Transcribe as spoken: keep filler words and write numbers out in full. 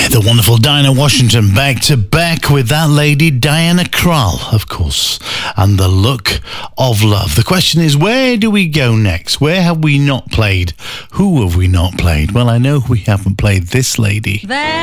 the wonderful Dinah Washington back to back with that lady Diana Krall, of course, and The Look of Love. The question is, where do we go next? Where have we not played? Who have we not played? Well, I know we haven't played this lady. There